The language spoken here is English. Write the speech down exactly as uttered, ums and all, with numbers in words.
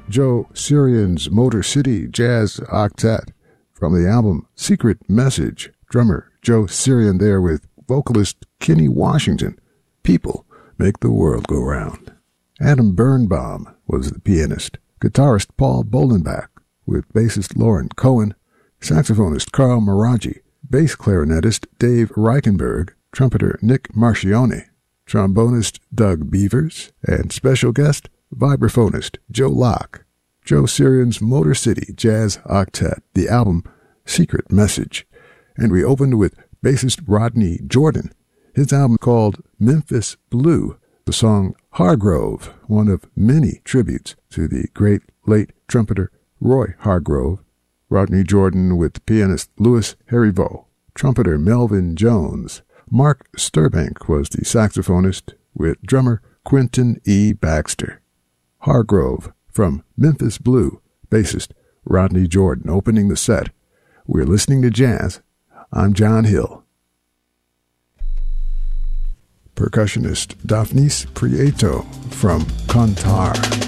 Joe Sirian's Motor City Jazz Octet from the album Secret Message. Drummer Joe Sirian there with vocalist Kenny Washington. People make the world go round. Adam Birnbaum was the pianist. Guitarist Paul Bolenbach with bassist Lauren Cohen, saxophonist Carl Maraji, bass clarinetist Dave Reichenberg, trumpeter Nick Marcione, trombonist Doug Beavers, and special guest vibraphonist Joe Locke. Joe Sirian's Motor City Jazz Octet, the album Secret Message. And we opened with bassist Rodney Jordan, his album called Memphis Blue, the song Hargrove, one of many tributes to the great late trumpeter Roy Hargrove. Rodney Jordan with pianist Louis Heriveau, trumpeter Melvin Jones. Mark Sturbank was the saxophonist with drummer Quentin E. Baxter. Hargrove from Memphis Blue, bassist Rodney Jordan opening the set. We're listening to jazz. I'm John Hill. Percussionist Daphnis Prieto from Contar.